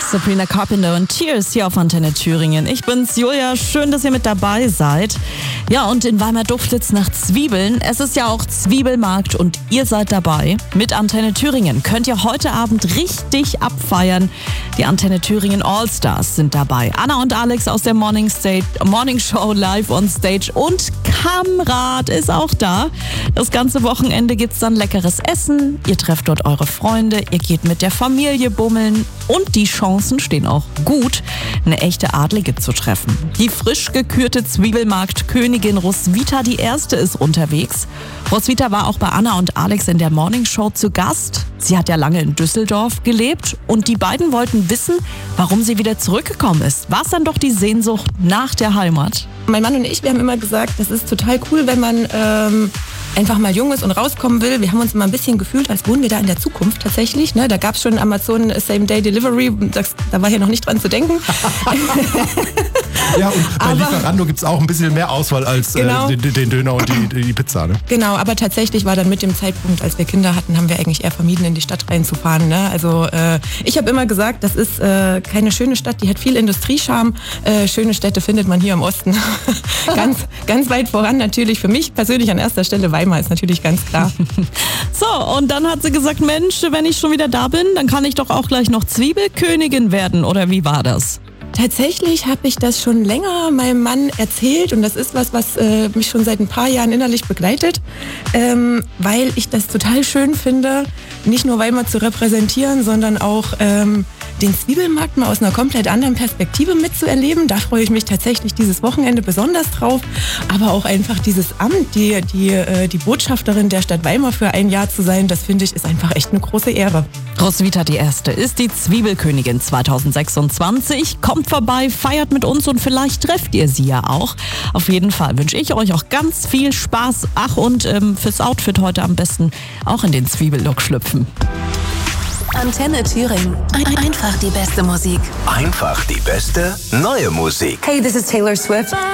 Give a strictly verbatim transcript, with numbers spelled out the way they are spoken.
Sabrina Carpenter und Tears hier auf Antenne Thüringen. Ich bin's, Julia. Schön, dass ihr mit dabei seid. Ja, und in Weimar duftet's nach Zwiebeln. Es ist ja auch Zwiebelmarkt und ihr seid dabei. Mit Antenne Thüringen könnt ihr heute Abend richtig abfeiern. Die Antenne Thüringen All-Stars sind dabei. Anna und Alex aus der Morning, Stage, Morning Show live on Stage und Kamrat ist auch da. Das ganze Wochenende gibt's dann leckeres Essen. Ihr trefft dort eure Freunde, ihr geht mit der Familie bummeln und die Chancen stehen auch gut, eine echte Adlige zu treffen. Die frisch gekürte Zwiebelmarktkönigin Roswitha die Erste ist unterwegs. Roswitha war auch bei Anna und Alex in der Morning Show zu Gast. Sie hat ja lange in Düsseldorf gelebt und die beiden wollten wissen, warum sie wieder zurückgekommen ist. War es dann doch die Sehnsucht nach der Heimat? Mein Mann und ich, wir haben immer gesagt, das ist total cool, wenn man ähm, einfach mal jung ist und rauskommen will. Wir haben uns immer ein bisschen gefühlt, als wohnen wir da in der Zukunft tatsächlich. Ne? Da gab es schon Amazon Same-Day-Delivery, das, da war hier noch nicht dran zu denken. Ja, und bei aber, Lieferando gibt es auch ein bisschen mehr Auswahl als genau, äh, den, den Döner und die, die Pizza. Ne? Genau, aber tatsächlich war dann mit dem Zeitpunkt, als wir Kinder hatten, haben wir eigentlich eher vermieden, in die Stadt reinzufahren. Ne? Also äh, ich habe immer gesagt, das ist äh, keine schöne Stadt, die hat viel Industriescharme. Äh, schöne Städte findet man hier im Osten. ganz, ganz weit voran natürlich für mich persönlich an erster Stelle Weimar ist natürlich ganz klar. So, und dann hat sie gesagt, Mensch, wenn ich schon wieder da bin, dann kann ich doch auch gleich noch Zwiebelkönigin werden, oder wie war das? Tatsächlich habe ich das schon länger meinem Mann erzählt und das ist was, was äh, mich schon seit ein paar Jahren innerlich begleitet, ähm, weil ich das total schön finde, nicht nur Weimar zu repräsentieren, sondern auch ähm, den Zwiebelmarkt mal aus einer komplett anderen Perspektive mitzuerleben. Da freue ich mich tatsächlich dieses Wochenende besonders drauf, aber auch einfach dieses Amt, die, die, äh, die Botschafterin der Stadt Weimar für ein Jahr zu sein, das finde ich ist einfach echt eine große Ehre. Roswitha die Erste ist die Zwiebelkönigin zwanzig sechsundzwanzig. Kommt vorbei, feiert mit uns und vielleicht trefft ihr sie ja auch. Auf jeden Fall wünsche ich euch auch ganz viel Spaß. Ach, und ähm, fürs Outfit heute am besten auch in den Zwiebellook schlüpfen. Antenne Thüringen. Einfach die beste Musik. Einfach die beste neue Musik. Hey, this is Taylor Swift.